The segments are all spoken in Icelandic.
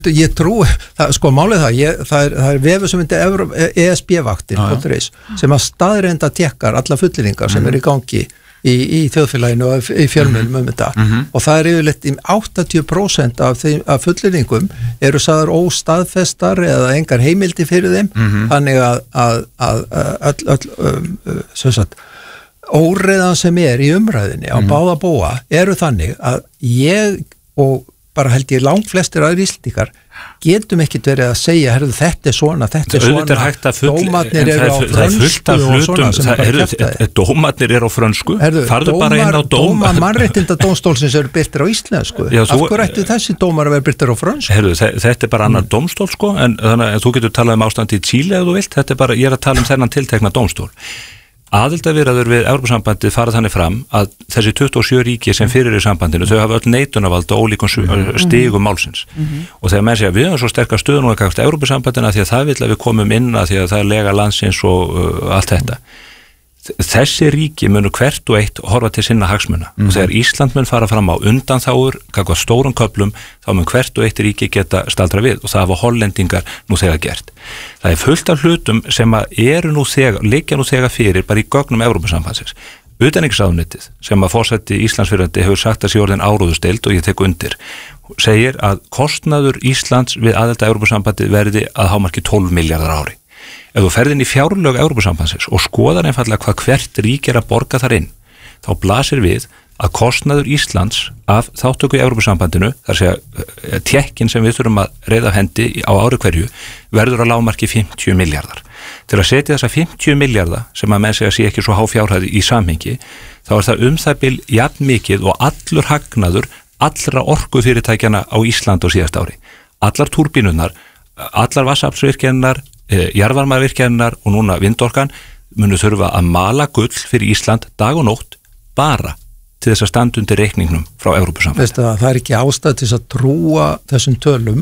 Ég trú, málið það er vefur sem myndir ESB-vaktin sem að staðreinda tekkar alla fullinningar sem í gangi í þjóðfélaginu og í fjölmiðlum þetta og það yfirleitt 80% af fullinningum eru sagðar óstaðfestar eða engar heimildi fyrir þeim þannig að öll óreiðan sem í umræðinni á báða bóa eru þannig að ég og bara held ég langflestir aðrir Íslendingar getum ekkert verið að segja herðu þetta er svona dómarnir eru á frönsku og svona sem bara kjaftaði dómarnir eru á frönsku farðu bara inn á dómar mannréttindadómstólsins eru birtir á íslensku af hverju ættu þessi dómar að vera birtir á frönsku herðu, þetta er bara annar dómstól sko en þannig að þú getur talað ástandi í Chile ef þú vilt þetta er bara, ég er að tala þennan tiltekna dómstól aðildarviðræður við Evrópusambandið fara þannig fram að þessi 27 ríki sem fyrir í sambandinu, þau hafa öll neitunarvald á ólíkum stigum málsins og þegar menn segja við höfum svo sterkar stöðu nú að gagta Evrópusambandina því að það vil að við komum inn að því að það er lega landsins og allt þetta þessi ríki munu hvert og eitt horfa til sinna hagsmuna og þegar Ísland mun fara fram á undanþágur kakvað stórum köflum þá mun hvert og eitt ríki geta staldra við og það hafa hollendingar nú þegar gert það er fullt af hlutum sem að liggja nú þegar fyrir bara í gögnum Evrópusambandsins utanríkisráðuneytið sem að forseti Íslandsfyrrandi hefur sagt að sé orðin áróðusteild og ég tek undir segir að kostnaður Íslands við aðild að Evrópusambandið verði að hámarki 12 milljarðar ári ef þú ferð inn í fjárlög Evrópusambandsins og skoðar einfallega hvað hvert rík er að borga þar inn, þá blasir við að kostnaður Íslands af þáttöku í Evrópusambandinu, þar segja tekkin sem við þurfum að reiða af hendi á ári hverju, verður að lágmarki 50 milljarðar. Til að setja þessa 50 milljarða sem að menn segja sé ekki svo há fjárhæði í samhengi, þá er það það bil jafn mikið og allur hagnaður allra orkufyrirtækjana á Ísland á síðast ári. Allar túrbínurnar, allar vatnsaflsvirkjanirnar, jarðvarmavirkjanirnar og núna vindorkan munu þurfa að mala gull fyrir Ísland dag og nótt bara til þess að standa undir reikningnum frá Evrópusambandinu. Það er ekki ástæð til að trúa þessum tölum.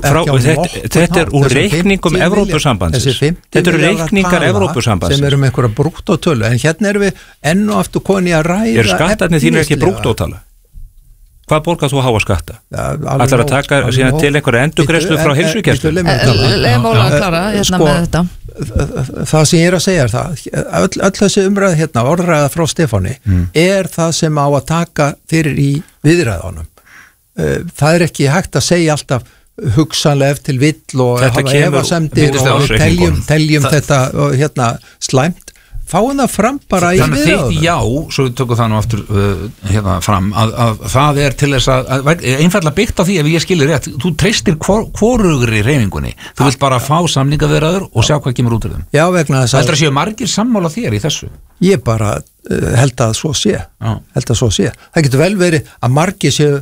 Þetta er úr reikningum Evrópusambandsins. Þetta eru reikningar Evrópusambandsins. Sem eru með einhverja brúttótölu, en hérna erum við enn og aftur koni að ræða. Er skattarnir þínu ekki brúttótala? Hvað borgar þú að háa skatta? Ætlar að taka síðan til einhverja endurgreiðslu frá heilsugæslu? Móla að klára hérna með þetta. Það sem ég er að segja er það öll þessi umræða hérna, orðræða frá Stefáni er það sem á að taka fyrir í viðræðunum. Það er ekki hægt að segja alltaf hugsanlega til vill og hafa efasemdir og teljum þetta hérna slæmt. Fáum það fram bara í viðræðunum. Þannig þitt já, svo við tökum það nú aftur hérna fram, að það er til þess að einfallega byggt á því ef ég skilir rétt, þú treystir hvorugri hreyfingunni, þú vilt bara fá samningaviðræður og sjá hvað kemur út úr þeim. Já, vegna þess að heldur að séu margir sammála þér í þessu? Ég bara held að svo sé. Það getur vel verið að margir séu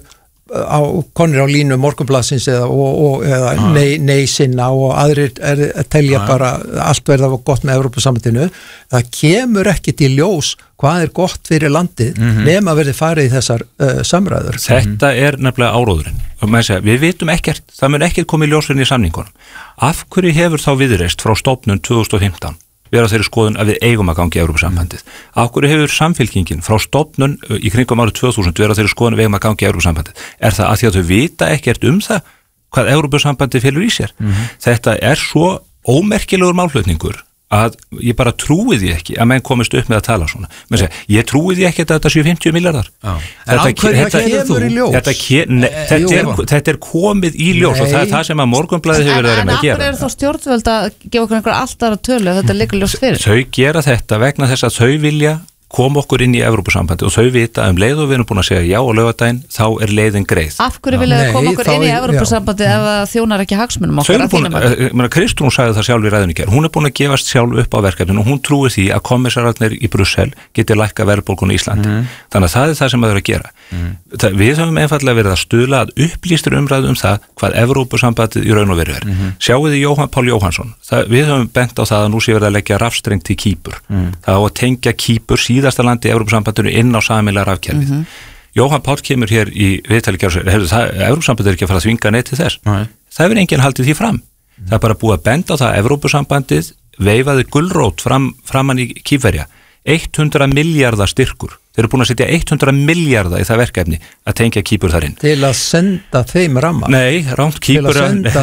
konir á línu Morgunblaðsins eða nei sinna og aðrir telja bara allt verða gott með Evrópusambandinu. Það kemur ekki til ljós hvað er gott fyrir landið nema verði farið í þessar samræður. Þetta er nefnilega áróðurinn. Við vitum ekkert, það mun ekkert komið í ljós fyrir í samningunum. Af hverju hefur þá viðreist frá stofnun 2015? Vera þeirri skoðun að við eigum að gangi í Evrópusambandið. Af hverju hefur samfylkingin frá stofnun í kringum árið 2000 vera þeirri skoðun að við eigum að gangi í Evrópusambandið? Er það að því að þau vita ekkert það hvað Evrópusambandið felur í sér? Þetta er svo ómerkilegur málflutningur að ég bara trúi því ekki að menn komist upp með að tala svona. Menn segja, ég trúi því ekki að þetta séu 50 milljarðar. Þetta er komið í ljós og það er það sem að Morgunblaðið hefur verið að gera. En af hverju þá stjórnvöld að gefa okkur einhver allt aðra tölu að þetta liggur ljós fyrir? Þau gera þetta vegna þess að þau vilja koma okkur inn í Evrópusambandi og þau vita leið og við erum búin að segja já á laugardaginn þá er leiðin greið. Af hverju vilja þau koma okkur inn í Evrópusambandi ef það þjónar ekki hagsmunum okkar? Kristrún sagði það sjálf í ræðunni í gær. Hún er búin að gefast sjálf upp á verkefninu og hún trúi því að kommissararnir í Brussel geti lækka verðbólguna í Íslandi. Þannig að það er það sem þau eru að gera. Við höfum einfaldlega verið að stuðla að upplýstur umræðu það hvað Evrópusambandið í raun og veru er. Sjáuði Jóhann Páll Jóhannsson. Við höfum bent á það að nú sé verið að leggja rafstreng til Kýpur. Það á að tengja Kýpur síðasta landi í Evrópusambandinu inn á sameiginlega rafkerfið. Jóhann Páll kemur hér í viðtali Evrópusambandið er ekki að fara að þvinga neitt til þess. Það hefur enginn haldið því fram. Það er bara búið að benda á það að Evrópusambandið veifaði gulrót framan í Kýpverja. 100 milljarða styrkur þeir eru búin að setja 100 milljarða í það verkefni að tengja Kýpur þar inn. Til að senda þeim ramma? Nei, rámt Kýpur,